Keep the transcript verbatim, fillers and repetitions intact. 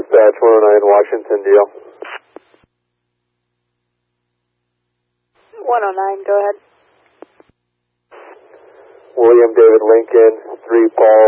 Dispatch one oh nine Washington, deal. one oh nine, go ahead. William David Lincoln, three Paul